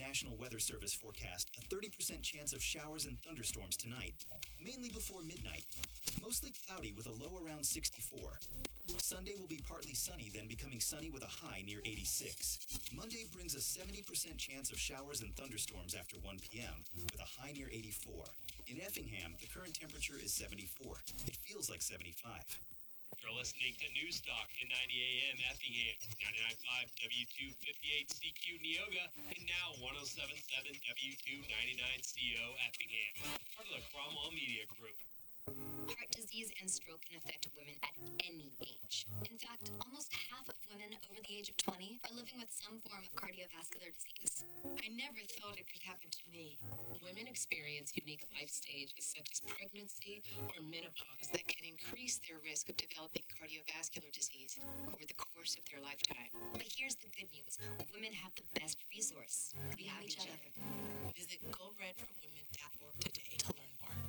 National Weather Service forecast a 30% chance of showers and thunderstorms tonight, mainly before midnight. Mostly cloudy with a low around 64. Sunday will be partly sunny, then becoming sunny with a high near 86. Monday brings a 70% chance of showers and thunderstorms after 1 p.m. with a high near 84. In Effingham, the current temperature is 74. It feels like 75. You're listening to Newstalk at 90 AM Effingham, 99.5 W258CQ Neoga, and now 107.7 W299CO Effingham, part of the Cromwell Media Group. Heart disease and stroke can affect women at any age. In fact, almost half of women over the age of 20 are living with some form of cardiovascular disease. I never thought it could happen to me. Women experience unique life stages such as pregnancy or menopause that can increase their risk of developing cardiovascular disease over the course of their lifetime. But here's the good news. Women have the best resource. We have each other. Visit GoRedForWomen.org today to learn more.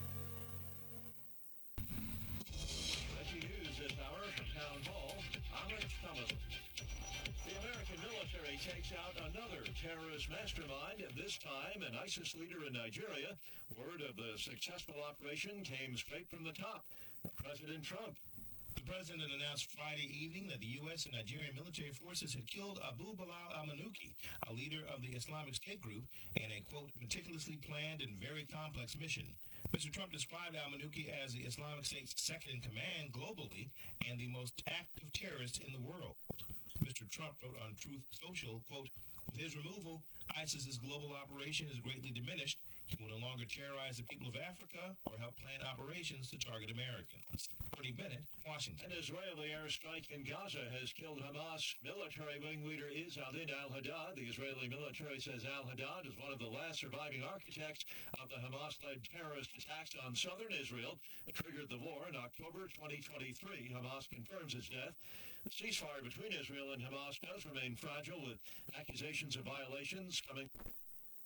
News this hour from Town Hall. I'm Rich Thomas. The American military takes out another terrorist mastermind, this time an ISIS leader in Nigeria. Word of the successful operation came straight from the top, President Trump. The president announced Friday evening that the U.S. and Nigerian military forces had killed Abu Bilal al-Manuki, a leader of the Islamic State group, in a, quote, meticulously planned and very complex mission. Mr. Trump described al-Manuki as the Islamic State's second-in-command globally and the most active terrorist in the world. Mr. Trump wrote on Truth Social, quote, with his removal, ISIS's global operation is greatly diminished. He will no longer terrorize the people of Africa or help plan operations to target Americans. Bernie Bennett, Washington. An Israeli airstrike in Gaza has killed Hamas military wing leader Izz-Adin al-Haddad. The Israeli military says al-Haddad is one of the last surviving architects of the Hamas-led terrorist attacks on southern Israel that triggered the war in October 2023. Hamas confirms his death. The ceasefire between Israel and Hamas does remain fragile, with accusations of violations coming